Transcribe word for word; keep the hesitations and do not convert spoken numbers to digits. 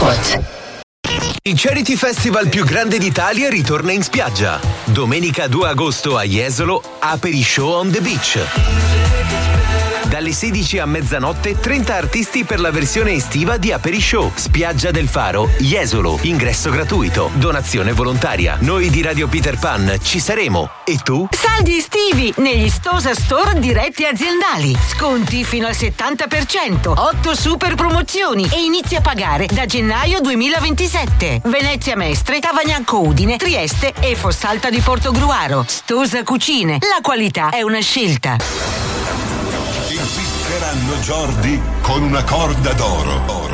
Spot. Il Charity Festival più grande d'Italia ritorna in spiaggia. Domenica due agosto a Jesolo, Aperishow on the Beach. Dalle sedici a mezzanotte, trenta artisti per la versione estiva di Aperishow. Spiaggia del Faro, Jesolo. Ingresso gratuito. Donazione volontaria. Noi di Radio Peter Pan ci saremo. E tu? Saldi estivi negli Stosa Store diretti aziendali. Sconti fino al settanta per cento. otto super promozioni e inizi a pagare da gennaio duemilaventisette. Venezia Mestre, Tavagnacco Udine, Trieste e Fossalta di Portogruaro. Stosa Cucine. La qualità è una scelta. Impiccheranno Jordi con una corda d'oro.